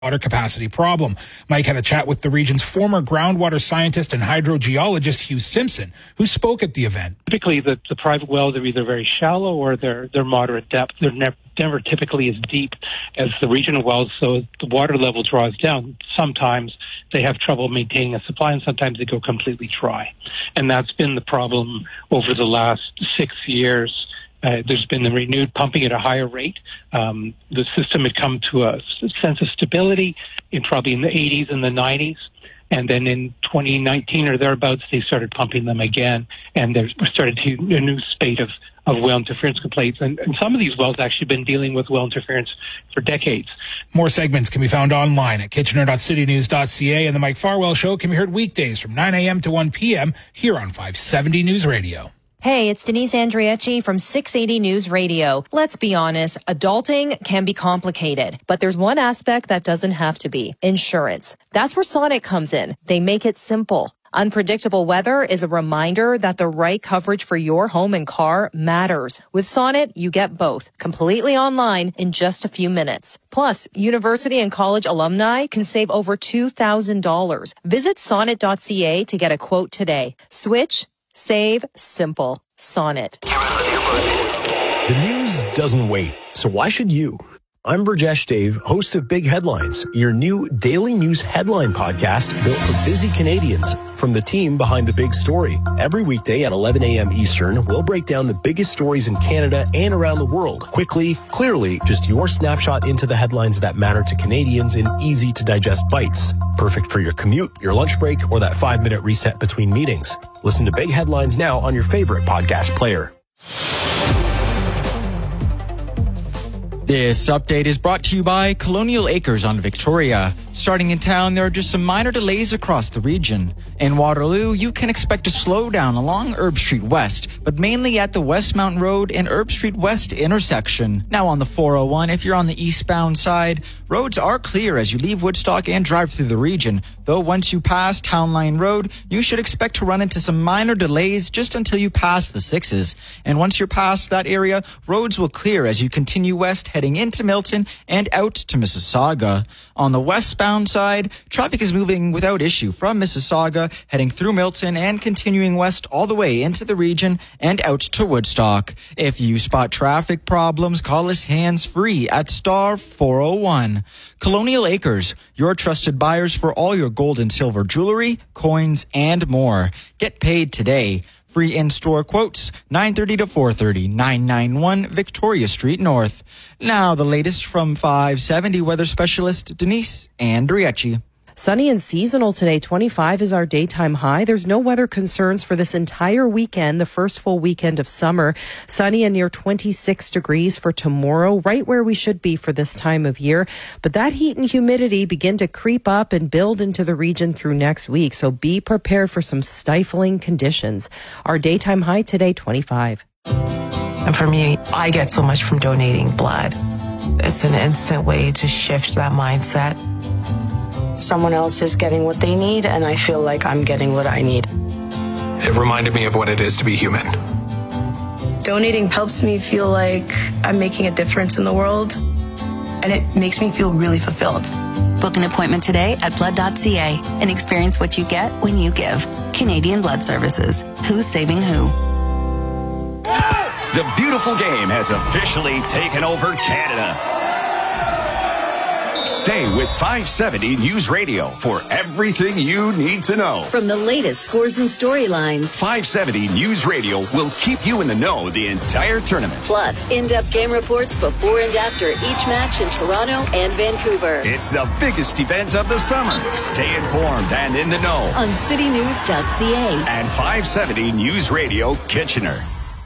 water capacity problem. Mike had a chat with the region's former groundwater scientist and hydrogeologist Hugh Simpson, who spoke at the event. Typically, the private wells are either very shallow or they're moderate depth. They're never typically as deep as the regional wells, so the water level draws down. Sometimes they have trouble maintaining a supply, and sometimes they go completely dry. And that's been the problem over the last 6 years. There's been the renewed pumping at a higher rate. The system had come to a sense of stability probably in the 80s and the 90s. And then in 2019 or thereabouts, they started pumping them again. And there started a new spate of well interference complaints. And some of these wells actually been dealing with well interference for decades. More segments can be found online at kitchener.citynews.ca. And the Mike Farwell Show can be heard weekdays from 9 a.m. to 1 p.m. here on 570 News Radio. Hey, it's Denise Andriecci from 680 News Radio. Let's be honest, adulting can be complicated, but there's one aspect that doesn't have to be: insurance. That's where Sonnet comes in. They make it simple. Unpredictable weather is a reminder that the right coverage for your home and car matters. With Sonnet, you get both, completely online in just a few minutes. Plus, university and college alumni can save over $2,000. Visit sonnet.ca to get a quote today. Switch, save, simple. Sonnet. The news doesn't wait, so why should you? I'm Burjesh Dave, host of Big Headlines, your new daily news headline podcast built for busy Canadians. From the team behind the big story. Every weekday at 11 a.m. Eastern, we'll break down the biggest stories in Canada and around the world. Quickly, clearly, just your snapshot into the headlines that matter to Canadians in easy-to-digest bites. Perfect for your commute, your lunch break, or that 5-minute reset between meetings. Listen to Big Headlines now on your favorite podcast player. This update is brought to you by Colonial Acres on Victoria. Starting in town, there are just some minor delays across the region. In Waterloo, you can expect a slowdown along Herb Street West, but mainly at the West Mountain Road and Herb Street West intersection. Now on the 401, if you're on the eastbound side, roads are clear as you leave Woodstock and drive through the region. Though once you pass Town Line Road, you should expect to run into some minor delays just until you pass the 6s. And once you're past that area, roads will clear as you continue west, heading into Milton and out to Mississauga. On the westbound side, traffic is moving without issue from Mississauga, heading through Milton and continuing west all the way into the region and out to Woodstock. If you spot traffic problems, call us hands-free at star 401. Colonial Acres, your trusted buyers for all your gold and silver jewelry, coins, and more. Get paid today. Free in-store quotes, 9:30 to 4:30, 991 Victoria Street North. Now the latest from 570 weather specialist Denise Andriecci. Sunny and seasonal today. 25 is our daytime high. There's no weather concerns for this entire weekend, the first full weekend of summer. Sunny and near 26 degrees for tomorrow, right where we should be for this time of year. But that heat and humidity begin to creep up and build into the region through next week. So be prepared for some stifling conditions. Our daytime high today, 25. And for me, I get so much from donating blood. It's an instant way to shift that mindset. Someone else is getting what they need, and I feel like I'm getting what I need. It reminded me of what it is to be human. Donating helps me feel like I'm making a difference in the world, and it makes me feel really fulfilled. Book an appointment today at blood.ca and experience what you get when you give. Canadian Blood Services. Who's saving who? The beautiful game has officially taken over Canada. Stay with 570 News Radio for everything you need to know. From the latest scores and storylines, 570 News Radio will keep you in the know the entire tournament. Plus, in-depth game reports before and after each match in Toronto and Vancouver. It's the biggest event of the summer. Stay informed and in the know on citynews.ca and 570 News Radio Kitchener.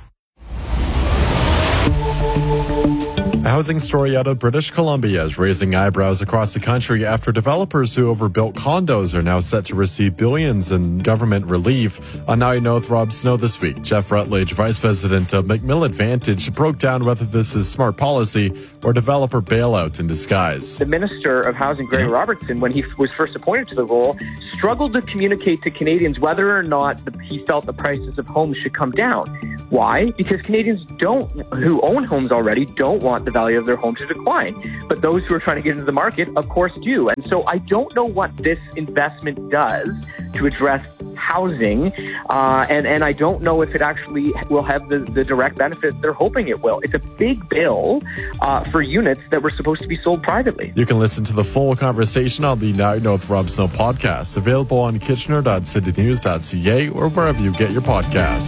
A housing story out of British Columbia is raising eyebrows across the country after developers who overbuilt condos are now set to receive billions in government relief. On Now You Know with Rob Snow this week, Jeff Rutledge, Vice President of McMillan Vantage, broke down whether this is smart policy or developer bailout in disguise. The Minister of Housing, Greg Robertson, when he was first appointed to the role, struggled to communicate to Canadians whether or not he felt the prices of homes should come down. Why? Because Canadians who own homes already don't want the value value of their home to decline. But those who are trying to get into the market, of course, do. And so I don't know what this investment does to address housing, and I don't know if it actually will have the direct benefits they're hoping it will. It's a big bill for units that were supposed to be sold privately. You can listen to the full conversation on the Now You Know with Rob Snow podcast, available on kitchener.citynews.ca or wherever you get your podcasts.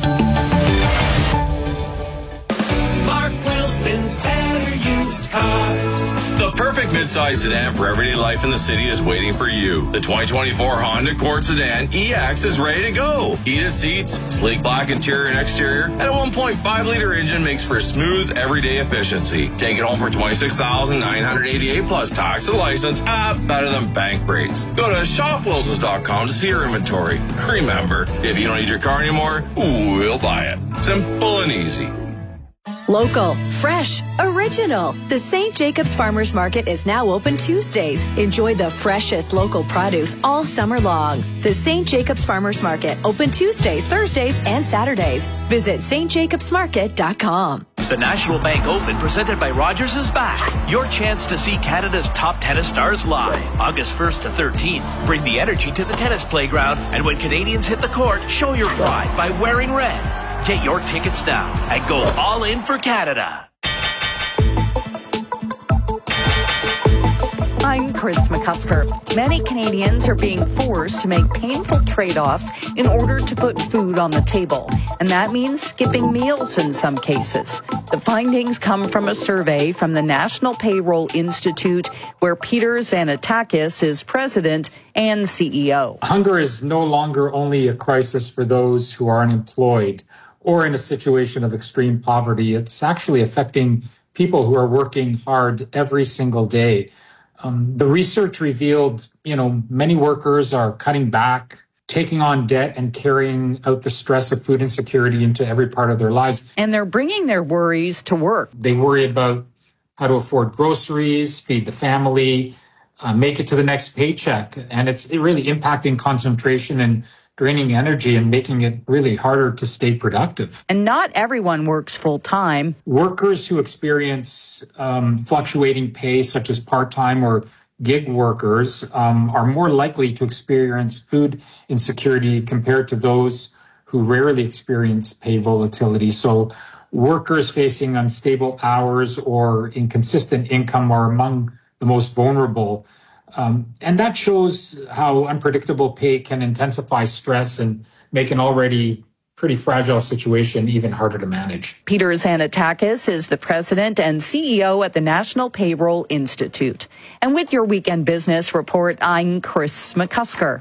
Mark Wilson's Better Used Cars. The perfect midsize sedan for everyday life in the city is waiting for you. The 2024 Honda Accord Sedan EX is ready to go. Heated seats, sleek black interior and exterior, and a 1.5-liter engine makes for smooth everyday efficiency. Take it home for $26,988 plus tax and license. Better than bank rates. Go to shopwilsons.com to see your inventory. Remember, if you don't need your car anymore, we'll buy it. Simple and easy. Local, fresh, original. The St. Jacobs Farmers Market is now open Tuesdays. Enjoy the freshest local produce all summer long. The St. Jacobs Farmers Market, open Tuesdays, Thursdays, and Saturdays. Visit stjacobsmarket.com. The National Bank Open, presented by Rogers, is back. Your chance to see Canada's top tennis stars live. August 1st to 13th. Bring the energy to the tennis playground, and when Canadians hit the court, show your pride by wearing red. Get your tickets now and go all in for Canada. I'm Chris McCusker. Many Canadians are being forced to make painful trade-offs in order to put food on the table. And that means skipping meals in some cases. The findings come from a survey from the National Payroll Institute, where Peter Xanatakis is president and CEO. Hunger is no longer only a crisis for those who are unemployed or in a situation of extreme poverty. It's actually affecting people who are working hard every single day. The research revealed, many workers are cutting back, taking on debt, and carrying out the stress of food insecurity into every part of their lives. And they're bringing their worries to work. They worry about how to afford groceries, feed the family, make it to the next paycheck. And it's really impacting concentration and draining energy and making it really harder to stay productive. And not everyone works full time. Workers who experience fluctuating pay, such as part-time or gig workers, are more likely to experience food insecurity compared to those who rarely experience pay volatility. So workers facing unstable hours or inconsistent income are among the most vulnerable. And that shows how unpredictable pay can intensify stress and make an already pretty fragile situation even harder to manage. Peter Xanatakis is the president and CEO at the National Payroll Institute. And with your Weekend Business Report, I'm Chris McCusker.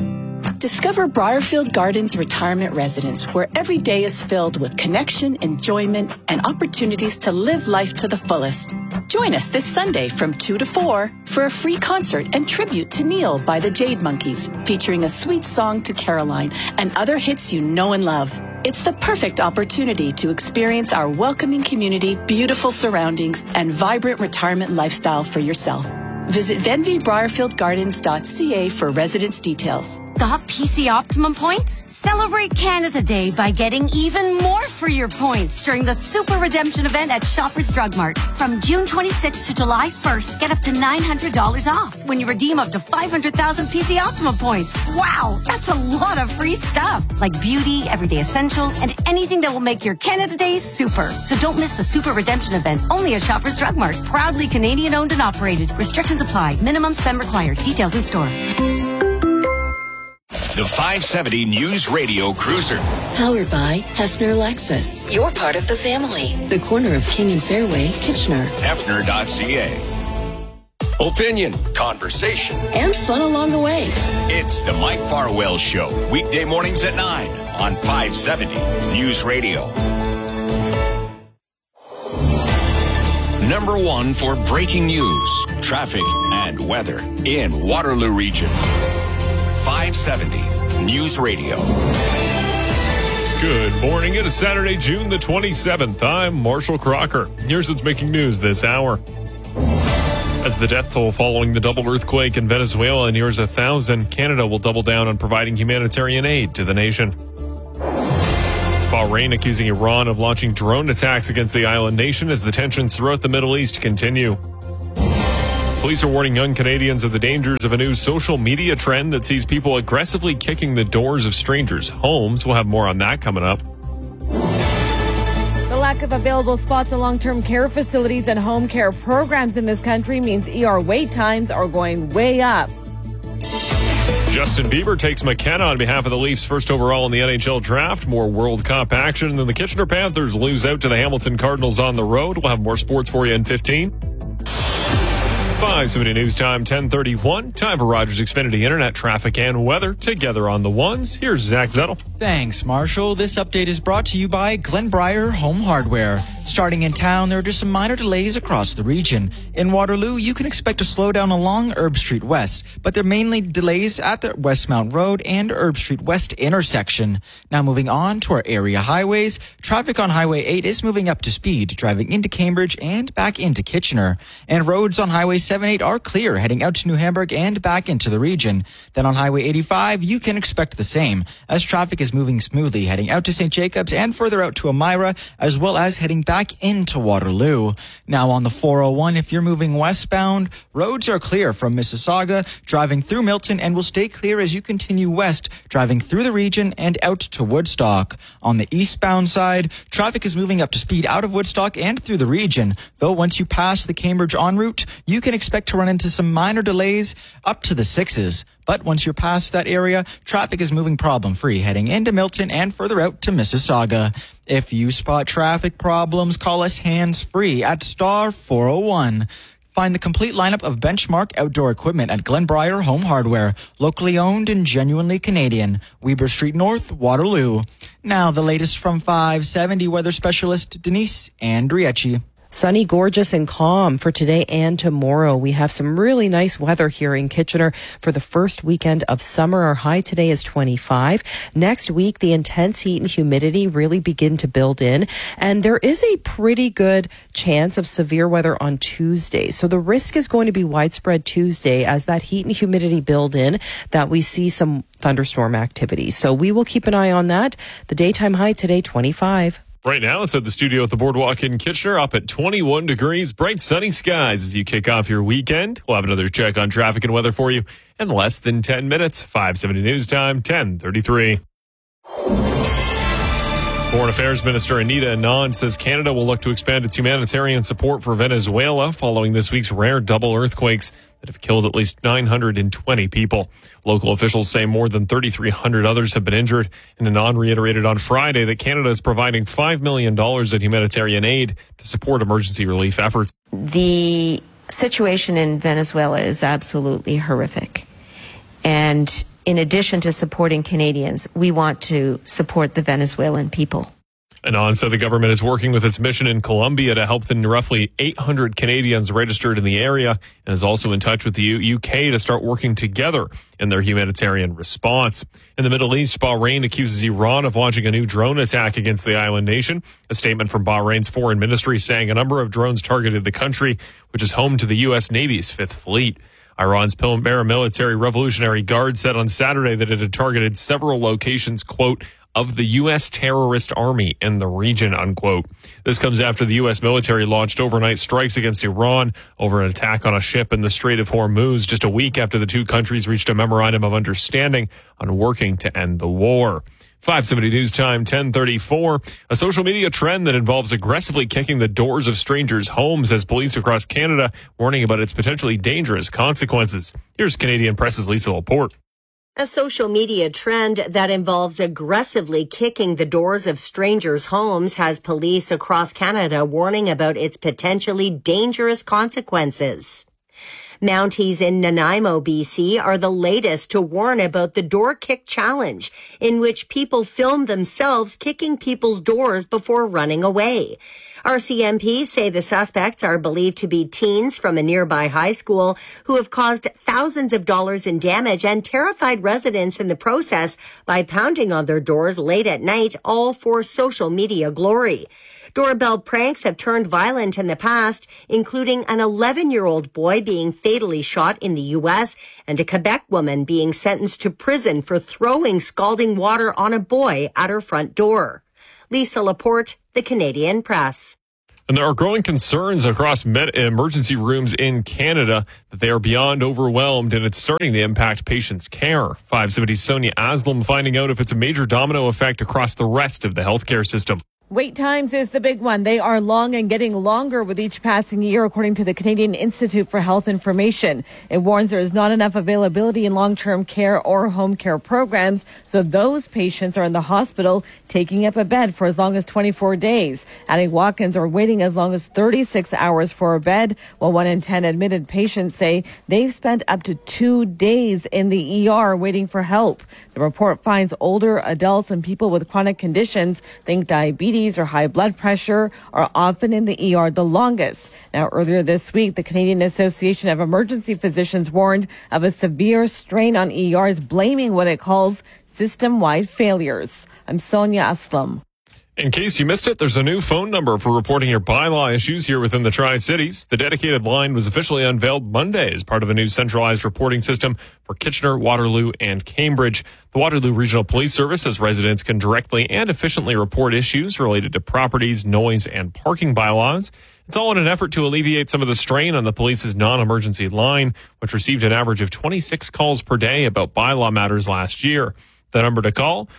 Discover Briarfield Gardens Retirement Residence, where every day is filled with connection, enjoyment, and opportunities to live life to the fullest. Join us this Sunday from 2 to 4 for a free concert and tribute to Neil by the Jade Monkeys, featuring a sweet song to Caroline and other hits you know and love. It's the perfect opportunity to experience our welcoming community, beautiful surroundings, and vibrant retirement lifestyle for yourself. Visit venvybriarfieldgardens.ca for residence details. Got PC Optimum points? Celebrate Canada Day by getting even more for your points during the Super Redemption event at Shoppers Drug Mart. From June 26th to July 1st, get up to $900 off when you redeem up to 500,000 PC Optimum points. Wow, that's a lot of free stuff, like beauty, everyday essentials, and anything that will make your Canada Day super. So don't miss the Super Redemption event, only at Shoppers Drug Mart. Proudly Canadian owned and operated. Restrictions apply. Minimum spend required. Details in store. The 570 News Radio Cruiser. Powered by Hefner Lexus. You're part of the family. The corner of King and Fairway, Kitchener. Hefner.ca. Opinion, conversation, and fun along the way. It's the Mike Farwell Show. Weekday mornings at 9 on 570 News Radio. Number 1 for breaking news, traffic, and weather in Waterloo Region. 570 News Radio. Good morning. It is Saturday, June the 27th. I'm Marshall Crocker. Here's what's making news this hour. As the death toll following the double earthquake in Venezuela nears 1,000, Canada will double down on providing humanitarian aid to the nation. Bahrain accusing Iran of launching drone attacks against the island nation as the tensions throughout the Middle East continue. Police are warning young Canadians of the dangers of a new social media trend that sees people aggressively kicking the doors of strangers' homes. We'll have more on that coming up. The lack of available spots in long-term care facilities and home care programs in this country means ER wait times are going way up. Justin Bieber takes McKenna on behalf of the Leafs first overall in the NHL draft. More World Cup action. And then the Kitchener Panthers lose out to the Hamilton Cardinals on the road. We'll have more sports for you in 15. 5:70 news time, 10:31. Time for Rogers Xfinity Internet traffic and weather together on the ones. Here's Zach Zettel. Thanks, Marshall. This update is brought to you by Glenbriar Home Hardware. Starting in town, there are just some minor delays across the region. In Waterloo, you can expect a slowdown along Herb Street West, but there are mainly delays at the Westmount Road and Herb Street West intersection. Now moving on to our area highways, traffic on Highway 8 is moving up to speed, driving into Cambridge and back into Kitchener. And roads on Highway 78 are clear, heading out to New Hamburg and back into the region. Then on Highway 85, you can expect the same, as traffic is moving smoothly, heading out to St. Jacobs and further out to Elmira, as well as heading back into Waterloo. Now on the 401, if you're moving westbound, roads are clear from Mississauga, driving through Milton, and will stay clear as you continue west, driving through the region and out to Woodstock. On the eastbound side, traffic is moving up to speed out of Woodstock and through the region, though once you pass the Cambridge en route, you can expect to run into some minor delays up to the 6s. But once you're past that area, traffic is moving problem-free, heading into Milton and further out to Mississauga. If you spot traffic problems, call us hands-free at star 401. Find the complete lineup of Benchmark outdoor equipment at Glenbriar Home Hardware, locally owned and genuinely Canadian. Weber Street North, Waterloo. Now the latest from 570 weather specialist Denise Andriecci. Sunny, gorgeous, and calm for today and tomorrow. We have some really nice weather here in Kitchener for the first weekend of summer. Our high today is 25. Next week, the intense heat and humidity really begin to build in, and there is a pretty good chance of severe weather on Tuesday. So the risk is going to be widespread Tuesday as that heat and humidity build in, that we see some thunderstorm activity. So we will keep an eye on that. The daytime high today, 25. Right now, it's at the studio at the Boardwalk in Kitchener, up at 21 degrees, bright sunny skies as you kick off your weekend. We'll have another check on traffic and weather for you in less than 10 minutes. 570 news time, 10:33. Foreign Affairs Minister Anita Anand says Canada will look to expand its humanitarian support for Venezuela following this week's rare double earthquakes that have killed at least 920 people. Local officials say more than 3,300 others have been injured, and Anand reiterated on Friday that Canada is providing $5 million in humanitarian aid to support emergency relief efforts. The situation in Venezuela is absolutely horrific. And in addition to supporting Canadians, we want to support the Venezuelan people. Anand said the government is working with its mission in Colombia to help the roughly 800 Canadians registered in the area, and is also in touch with the UK to start working together in their humanitarian response. In the Middle East, Bahrain accuses Iran of launching a new drone attack against the island nation. A statement from Bahrain's foreign ministry saying a number of drones targeted the country, which is home to the U.S. Navy's Fifth Fleet. Iran's paramilitary Revolutionary Guard said on Saturday that it had targeted several locations, quote, of the U.S. terrorist army in the region, unquote. This comes after the U.S. military launched overnight strikes against Iran over an attack on a ship in the Strait of Hormuz just a week after the two countries reached a memorandum of understanding on working to end the war. 570 news time, 10:34. A social media trend that involves aggressively kicking the doors of strangers' homes has police across Canada warning about its potentially dangerous consequences. Here's Canadian Press's Lisa Laporte. A social media trend that involves aggressively kicking the doors of strangers' homes has police across Canada warning about its potentially dangerous consequences. Mounties in Nanaimo, BC are the latest to warn about the door kick challenge, in which people film themselves kicking people's doors before running away. RCMP say the suspects are believed to be teens from a nearby high school who have caused thousands of dollars in damage and terrified residents in the process by pounding on their doors late at night, all for social media glory. Doorbell pranks have turned violent in the past, including an 11-year-old boy being fatally shot in the U.S. and a Quebec woman being sentenced to prison for throwing scalding water on a boy at her front door. Lisa Laporte, The Canadian Press. And there are growing concerns across emergency rooms in Canada that they are beyond overwhelmed, and it's starting to impact patients' care. 570's Sonia Aslam finding out if it's a major domino effect across the rest of the healthcare system. Wait times is the big one. They are long and getting longer with each passing year, according to the Canadian Institute for Health Information. It warns there is not enough availability in long-term care or home care programs, so those patients are in the hospital taking up a bed for as long as 24 days. Adding walk-ins are waiting as long as 36 hours for a bed, while 1 in 10 admitted patients say they've spent up to 2 days in the ER waiting for help. The report finds older adults and people with chronic conditions, think diabetes or high blood pressure, are often in the ER the longest. Now, earlier this week, the Canadian Association of Emergency Physicians warned of a severe strain on ERs, blaming what it calls system-wide failures. I'm Sonia Aslam. In case you missed it, there's a new phone number for reporting your bylaw issues here within the Tri-Cities. The dedicated line was officially unveiled Monday as part of a new centralized reporting system for Kitchener, Waterloo, and Cambridge. The Waterloo Regional Police Service says residents can directly and efficiently report issues related to properties, noise, and parking bylaws. It's all in an effort to alleviate some of the strain on the police's non-emergency line, which received an average of 26 calls per day about bylaw matters last year. The number to call,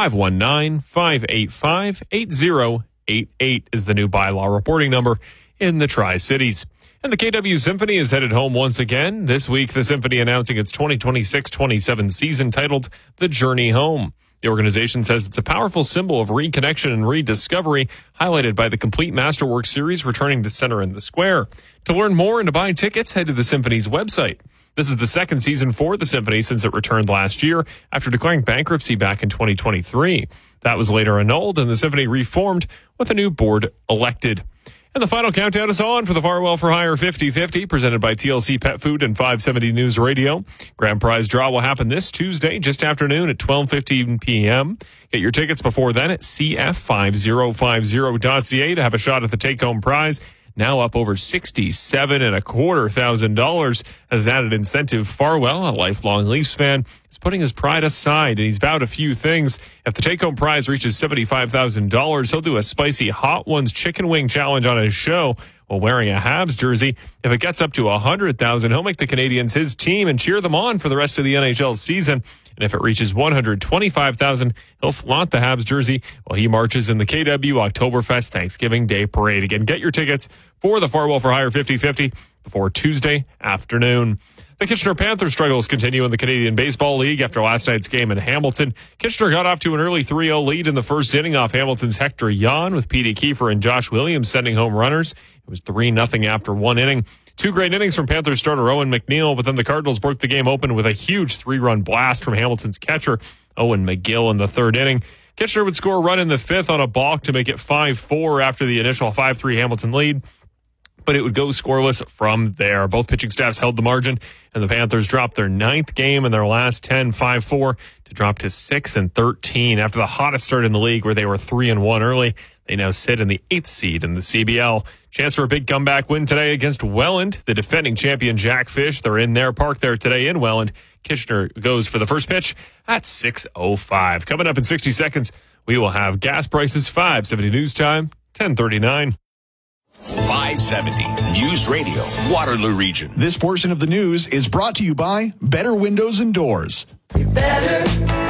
519-585-8088 is the new bylaw reporting number in the Tri-Cities. And the KW Symphony is headed home once again. This week, the Symphony announcing its 2026-27 season titled The Journey Home. The organization says it's a powerful symbol of reconnection and rediscovery, highlighted by the complete Masterwork series returning to Center in the Square. To learn more and to buy tickets, head to the Symphony's website. This is the second season for the Symphony since it returned last year after declaring bankruptcy back in 2023. That was later annulled and the Symphony reformed with a new board elected. And the final countdown is on for the Farwell for Hire 50-50 presented by TLC Pet Food and 570 News Radio. Grand prize draw will happen this Tuesday just afternoon at 12:15 p.m. Get your tickets before then at cf5050.ca to have a shot at the take-home prize. Now up over $67,250 as an added incentive. Farwell, a lifelong Leafs fan, is putting his pride aside, and he's vowed a few things. If the take-home prize reaches $75,000, he'll do a spicy Hot Ones chicken wing challenge on his show while wearing a Habs jersey. If it gets up to $100,000, he'll make the Canadiens his team and cheer them on for the rest of the NHL season. And if it reaches $125,000, he'll flaunt the Habs jersey while he marches in the KW Oktoberfest Thanksgiving Day Parade. Again, get your tickets for the Farwell for Hire 50-50 before Tuesday afternoon. The Kitchener Panthers struggles continue in the Canadian Baseball League after last night's game in Hamilton. Kitchener got off to an early 3-0 lead in the first inning off Hamilton's Hector Yan, with Petey Kiefer and Josh Williams sending home runners. It was 3-0 after one inning. Two great innings from Panthers starter Owen McNeil, but then the Cardinals broke the game open with a huge 3-run blast from Hamilton's catcher Owen McGill in the third inning. Kitchener would score a run in the fifth on a balk to make it 5-4 after the initial 5-3 Hamilton lead, but it would go scoreless from there. Both pitching staffs held the margin, and the Panthers dropped their ninth game in their last 10, 5-4, to drop to 6-13 after the hottest start in the league where they were 3-1 early. They now sit in the 8th seed in the CBL. Chance for a big comeback win today against Welland. The defending champion Jack Fish, they're in their park there today in Welland. Kitchener goes for the first pitch at 6:05. Coming up in 60 seconds, we will have gas prices. 570 News Time, 10:39. 570 News Radio, Waterloo Region. This portion of the news is brought to you by Better Windows and Doors. You're better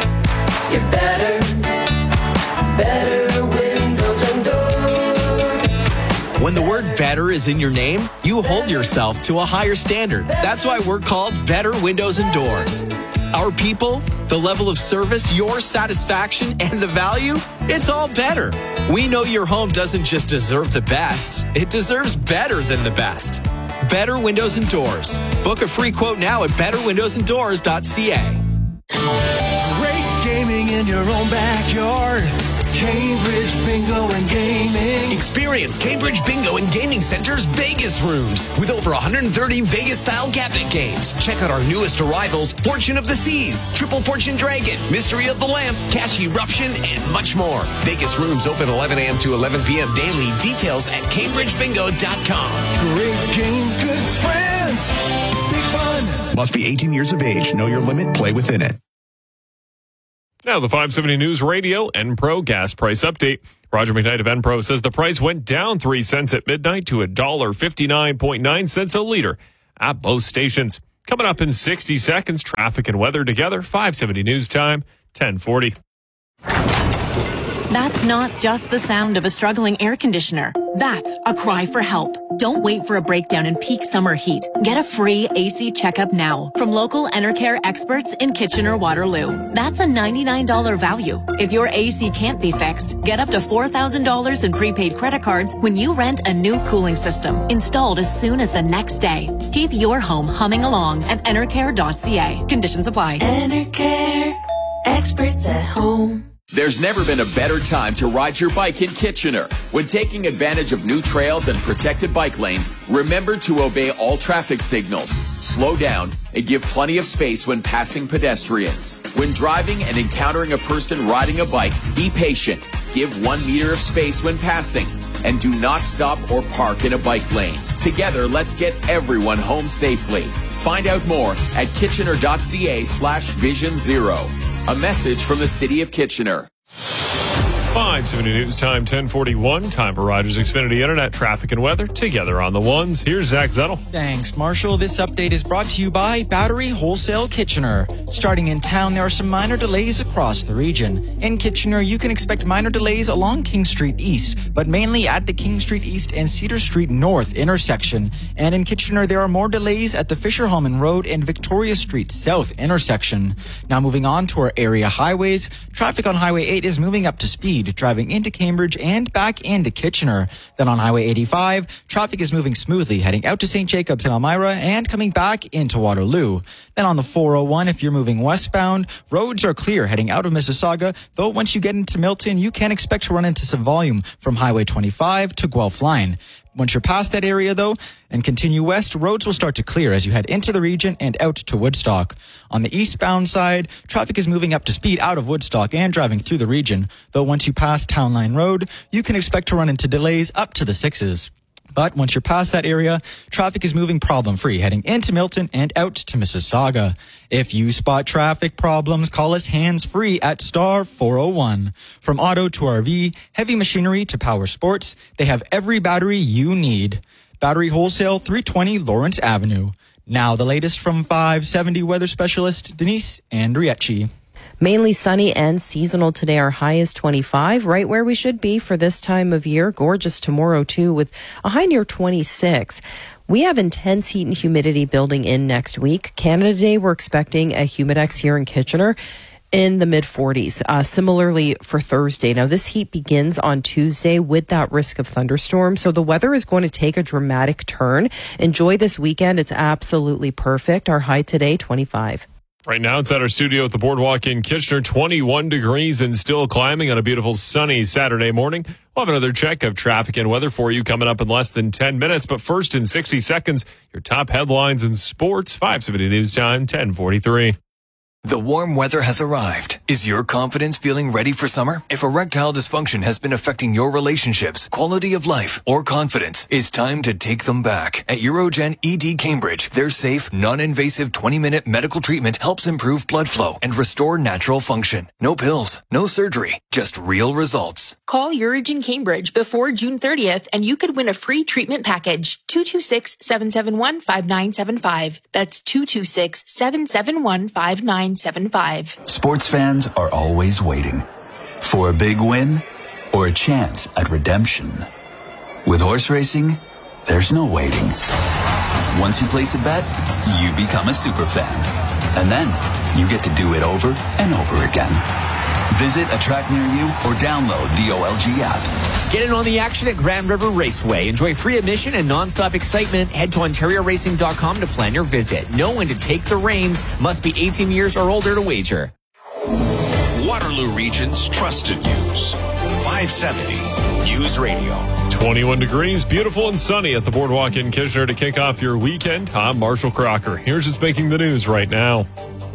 windows and doors. When the word better is in your name, you hold yourself to a higher standard. That's why we're called Better Windows and Doors. Our people, the level of service, your satisfaction, and the value, it's all better. We know your home doesn't just deserve the best, it deserves better than the best. Better Windows and Doors. Book a free quote now at betterwindowsanddoors.ca. Great gaming in your own backyard. Cambridge Bingo and Gaming. Experience Cambridge Bingo and Gaming Center's Vegas rooms with over 130 Vegas-style cabinet games. Check out our newest arrivals, Fortune of the Seas, Triple Fortune Dragon, Mystery of the Lamp, Cash Eruption, and much more. Vegas rooms open 11 a.m. to 11 p.m. daily. Details at CambridgeBingo.com. Great games, good friends, big fun. Must be 18 years of age. Know your limit. Play within it. Now, the 570 News Radio Enpro gas price update. Roger McKnight of Enpro says the price went down 3 cents at midnight to $1.59.9 a liter at both stations. Coming up in 60 seconds, traffic and weather together. 570 News Time, 10:40. That's not just the sound of a struggling air conditioner. That's a cry for help. Don't wait for a breakdown in peak summer heat. Get a free AC checkup now from local Enercare experts in Kitchener-Waterloo. That's a $99 value. If your AC can't be fixed, get up to $4,000 in prepaid credit cards when you rent a new cooling system installed as soon as the next day. Keep your home humming along at enercare.ca. Conditions apply. Enercare, experts at home. There's never been a better time to ride your bike in Kitchener. When taking advantage of new trails and protected bike lanes, remember to obey all traffic signals, slow down, and give plenty of space when passing pedestrians. When driving and encountering a person riding a bike, be patient, give 1 meter of space when passing, and do not stop or park in a bike lane. Together, let's get everyone home safely. Find out more at kitchener.ca/Vision Zero. A message from the City of Kitchener. 570 News Time, 10:41. Time for Rogers Xfinity Internet traffic and weather together on the ones. Here's Zach Zettel. Thanks, Marshall. This update is brought to you by Battery Wholesale Kitchener. Starting in town, there are some minor delays across the region. In Kitchener, you can expect minor delays along King Street East, but mainly at the King Street East and Cedar Street North intersection. And in Kitchener, there are more delays at the Fisher-Hellman Road and Victoria Street South intersection. Now moving on to our area highways, traffic on Highway 8 is moving up to speed, driving into Cambridge and back into Kitchener. Then on Highway 85, traffic is moving smoothly, heading out to St. Jacobs and Elmira and coming back into Waterloo. Then on the 401, if you're moving westbound, roads are clear heading out of Mississauga, though once you get into Milton, you can expect to run into some volume from Highway 25 to Guelph Line. Once you're past that area, though, and continue west, roads will start to clear as you head into the region and out to Woodstock. On the eastbound side, traffic is moving up to speed out of Woodstock and driving through the region, though once you pass Town Line Road, you can expect to run into delays up to the 6s. But once you're past that area, traffic is moving problem-free, heading into Milton and out to Mississauga. If you spot traffic problems, call us hands-free at star 401. From auto to RV, heavy machinery to power sports, they have every battery you need. Battery Wholesale, 320 Lawrence Avenue. Now the latest from 570 weather specialist Denise Andriecci. Mainly sunny and seasonal today. Our high is 25, right where we should be for this time of year. Gorgeous tomorrow, too, with a high near 26. We have intense heat and humidity building in next week. Canada Day, we're expecting a humidex here in Kitchener in the mid-40s. Similarly for Thursday. Now, this heat begins on Tuesday with that risk of thunderstorms. So the weather is going to take a dramatic turn. Enjoy this weekend. It's absolutely perfect. Our high today, 25. Right now, it's at our studio at the Boardwalk in Kitchener, 21 degrees and still climbing on a beautiful sunny Saturday morning. We'll have another check of traffic and weather for you coming up in less than 10 minutes. But first, in 60 seconds, your top headlines in sports. 570 News Time, 1043. The warm weather has arrived. Is your confidence feeling ready for summer? If erectile dysfunction has been affecting your relationships, quality of life, or confidence, it's time to take them back. At Urogen ED Cambridge, their safe, non-invasive 20-minute medical treatment helps improve blood flow and restore natural function. No pills, no surgery, just real results. Call Urogen Cambridge before June 30th and you could win a free treatment package. 226-771-5975. That's 226-771-5975. Sports fans are always waiting for a big win or a chance at redemption. With horse racing, there's no waiting. Once you place a bet, you become a super fan. And then you get to do it over and over again. Visit a track near you or download the OLG app. Get in on the action at Grand River Raceway. Enjoy free admission and non-stop excitement. Head to OntarioRacing.com to plan your visit. Know when to take the reins. Must be 18 years or older to wager. Waterloo Region's trusted news. 570 News Radio. 21 degrees, beautiful and sunny at the Boardwalk in Kitchener to kick off your weekend. I'm Marshall Crocker. Here's what's making the news right now.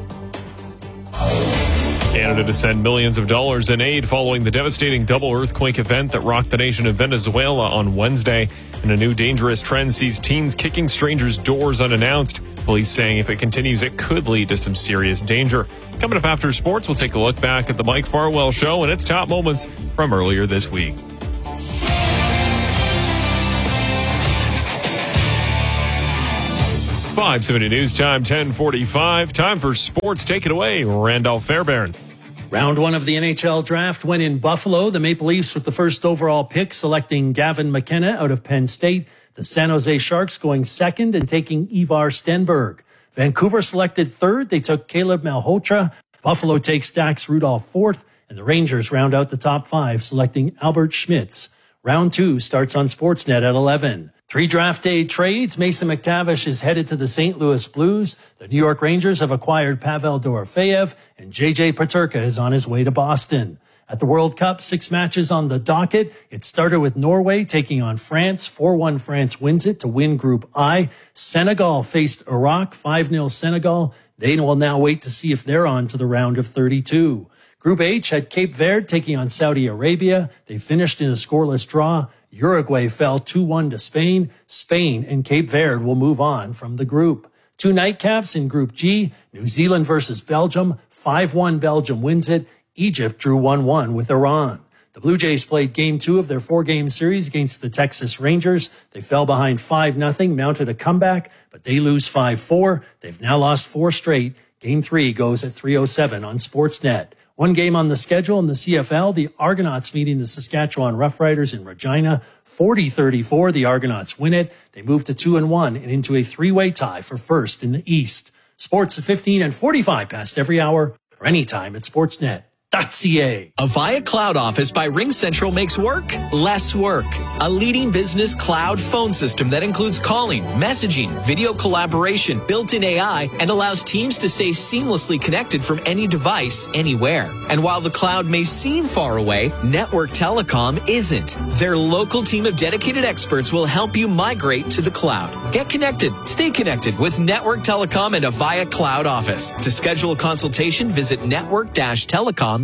Canada to send millions of dollars in aid following the devastating double earthquake event that rocked the nation of Venezuela on Wednesday. And a new dangerous trend sees teens kicking strangers' doors unannounced. Police saying if it continues, it could lead to some serious danger. Coming up after sports, we'll take a look back at the Mike Farwell Show and its top moments from earlier this week. .570 News Time, 10:45. Time for sports. Take it away, Randolph Fairbairn. Round one of the NHL draft went in Buffalo. The Maple Leafs with the first overall pick, selecting Gavin McKenna out of Penn State. The San Jose Sharks going second and taking Ivar Stenberg. Vancouver selected third. They took Caleb Malhotra. Buffalo takes Dax Rudolph fourth. And the Rangers round out the top five, selecting Albert Schmitz. Round two starts on Sportsnet at 11. 3 draft day trades. Mason McTavish is headed to the St. Louis Blues. The New York Rangers have acquired Pavel Dorofeyev, and J.J. Peterka is on his way to Boston. At the World Cup, 6 matches on the docket. It started with Norway taking on France. 4-1 France wins it to win Group I. Senegal faced Iraq, 5-0 Senegal. They will now wait to see if they're on to the round of 32. Group H had Cape Verde taking on Saudi Arabia. They finished in a scoreless draw. Uruguay fell 2-1 to Spain. Spain and Cape Verde will move on from the group. 2 nightcaps in Group G. New Zealand versus Belgium. 5-1 Belgium wins it. Egypt drew 1-1 with Iran. The Blue Jays played Game 2 of their 4-game series against the Texas Rangers. They fell behind 5-0, mounted a comeback, but they lose 5-4. They've now lost 4 straight. Game 3 goes at 3:07 on Sportsnet. 1 game on the schedule in the CFL, the Argonauts meeting the Saskatchewan Roughriders in Regina. 40-34, the Argonauts win it. They move to 2-1 and into a 3-way tie for first in the East. Sports at 15 and 45 past every hour or anytime at Sportsnet.ca. Avaya Cloud Office by RingCentral makes work less work. A leading business cloud phone system that includes calling, messaging, video collaboration, built-in AI, and allows teams to stay seamlessly connected from any device, anywhere. And while the cloud may seem far away, Network Telecom isn't. Their local team of dedicated experts will help you migrate to the cloud. Get connected. Stay connected with Network Telecom and Avaya Cloud Office. To schedule a consultation, visit network-telecom.com.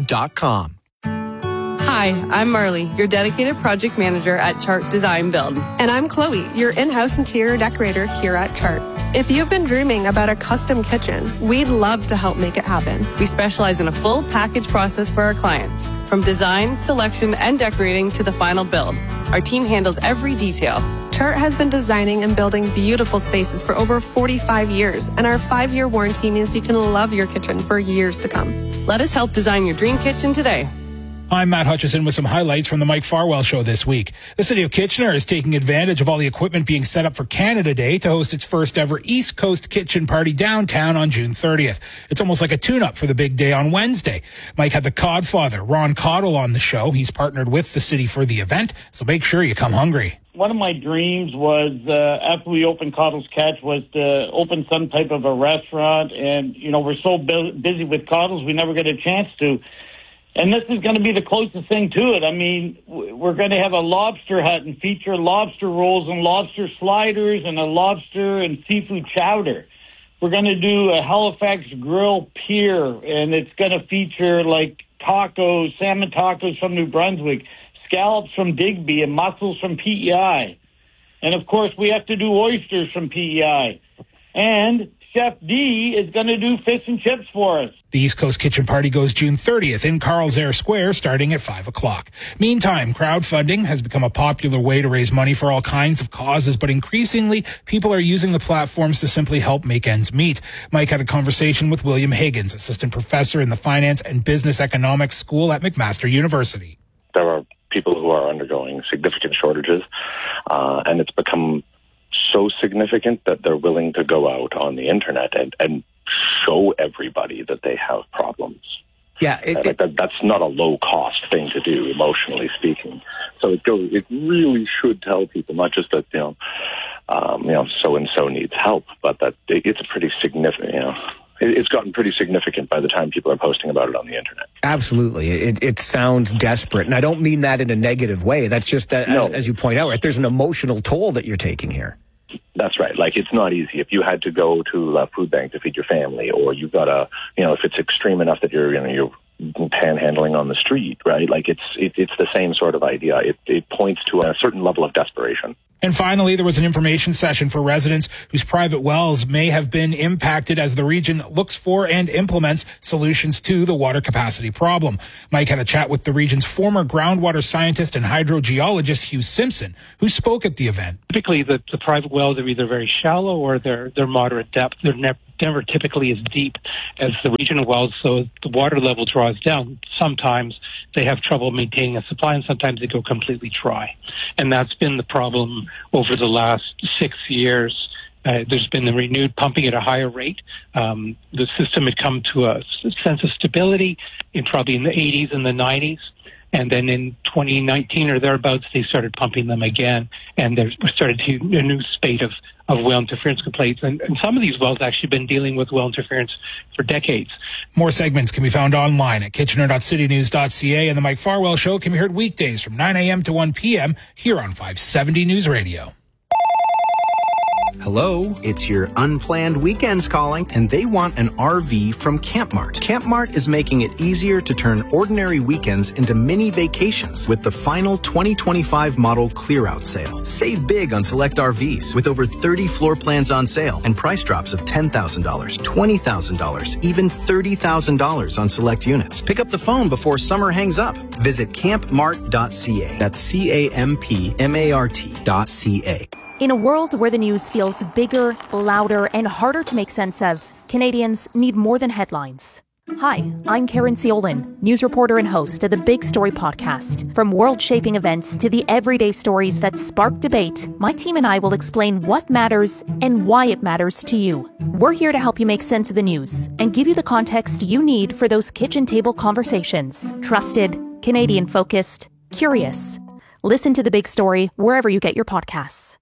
Hi, I'm Marley, your dedicated project manager at Chart Design Build. And I'm Chloe, your in-house interior decorator here at Chart. If you've been dreaming about a custom kitchen, we'd love to help make it happen. We specialize in a full package process for our clients, from design, selection, and decorating to the final build. Our team handles every detail. Chart has been designing and building beautiful spaces for over 45 years, and our 5-year warranty means you can love your kitchen for years to come. Let us help design your dream kitchen today. I'm Matt Hutchison with some highlights from the Mike Farwell Show this week. The city of Kitchener is taking advantage of all the equipment being set up for Canada Day to host its first ever East Coast Kitchen Party downtown on June 30th. It's almost like a tune-up for the big day on Wednesday. Mike had the Codfather, Ron Cottle, on the show. He's partnered with the city for the event, so make sure you come hungry. One of my dreams was, after we opened Cottle's Catch, was to open some type of a restaurant. And, you know, we're so busy with Cottle's, we never get a chance to. And this is going to be the closest thing to it. I mean, we're going to have a lobster hut and feature lobster rolls and lobster sliders and a lobster and seafood chowder. We're going to do a Halifax grill pier, and it's going to feature like tacos, salmon tacos from New Brunswick, scallops from Digby, and mussels from PEI. And, of course, we have to do oysters from PEI. And Chef D is going to do fish and chips for us. The East Coast Kitchen Party goes June 30th in Carl's Air Square starting at 5 o'clock. Meantime, crowdfunding has become a popular way to raise money for all kinds of causes, but increasingly people are using the platforms to simply help make ends meet. Mike had a conversation with William Higgins, assistant professor in the Finance and Business Economics School at McMaster University. There are people who are undergoing significant shortages, and it's become so significant that they're willing to go out on the internet and show everybody that they have problems. Yeah, that's not a low-cost thing to do, emotionally speaking. So it really should tell people not just that so and so needs help, but that it's a pretty significant. It's gotten pretty significant by the time people are posting about it on the internet. Absolutely. It sounds desperate. And I don't mean that in a negative way. That's just, as you point out, right, there's an emotional toll that you're taking here. That's right. Like, it's not easy. If you had to go to a food bank to feed your family, or you've got if it's extreme enough that you're panhandling on the street, right? Like, it's the same sort of idea. It points to a certain level of desperation. And finally, there was an information session for residents whose private wells may have been impacted as the region looks for and implements solutions to the water capacity problem. Mike had a chat with the region's former groundwater scientist and hydrogeologist, Hugh Simpson, who spoke at the event. Typically, the private wells are either very shallow or they're moderate depth. They're never typically as deep as the regional wells, so the water level draws down. Sometimes they have trouble maintaining a supply, and sometimes they go completely dry. And that's been the problem over the last 6 years. There's been the renewed pumping at a higher rate. The system had come to a sense of stability probably in the 80s and the 90s. And then in 2019 or thereabouts, they started pumping them again, and there started a new spate of well interference complaints. And some of these wells actually been dealing with well interference for decades. More segments can be found online at kitchener.citynews.ca, and the Mike Farwell Show can be heard weekdays from 9 a.m. to 1 p.m. here on 570 News Radio. Hello, it's your unplanned weekends calling, and they want an RV from CampMart. CampMart is making it easier to turn ordinary weekends into mini vacations with the final 2025 model clear-out sale. Save big on select RVs with over 30 floor plans on sale and price drops of $10,000, $20,000, even $30,000 on select units. Pick up the phone before summer hangs up. Visit campmart.ca. That's CAMPMART.ca. In a world where the news feels bigger, louder, and harder to make sense of, Canadians need more than headlines. Hi, I'm Karen Ciolin, news reporter and host of the Big Story podcast. From world-shaping events to the everyday stories that spark debate, my team and I will explain what matters and why it matters to you. We're here to help you make sense of the news and give you the context you need for those kitchen table conversations. Trusted, Canadian-focused, curious. Listen to The Big Story wherever you get your podcasts.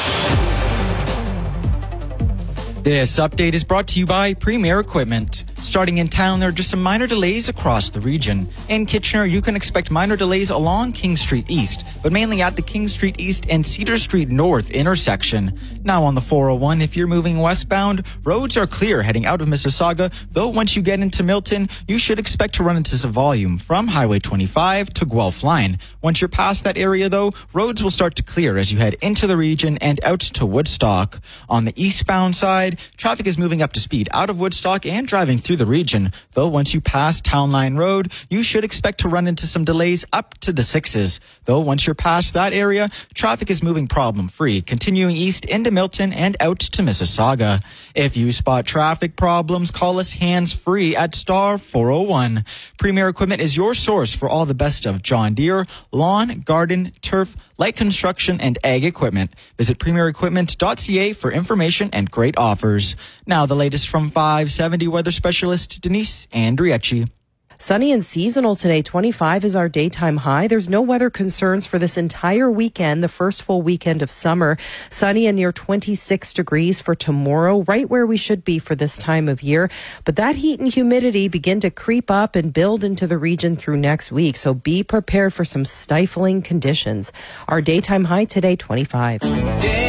This update is brought to you by Premier Equipment. Starting in town, there are just some minor delays across the region. In Kitchener, you can expect minor delays along King Street East, but mainly at the King Street East and Cedar Street North intersection. Now on the 401, if you're moving westbound, roads are clear heading out of Mississauga, though once you get into Milton, you should expect to run into some volume from Highway 25 to Guelph Line. Once you're past that area, though, roads will start to clear as you head into the region and out to Woodstock. On the eastbound side, traffic is moving up to speed out of Woodstock and driving through the region, though once you pass Town Line Road, you should expect to run into some delays up to the 6s. Though once you're past that area, traffic is moving problem-free, continuing east into Milton and out to Mississauga. If you spot traffic problems, call us hands-free at star 401. Premier Equipment is your source for all the best of John Deere, lawn, garden, turf, light construction, and ag equipment. Visit premierequipment.ca for information and great offers. Now the latest from 570 weather specialist Denise Andriecci. Sunny and seasonal today. 25 is our daytime high. There's no weather concerns for this entire weekend, the first full weekend of summer. Sunny and near 26 degrees for tomorrow, right where we should be for this time of year. But that heat and humidity begin to creep up and build into the region through next week. So be prepared for some stifling conditions. Our daytime high today, 25.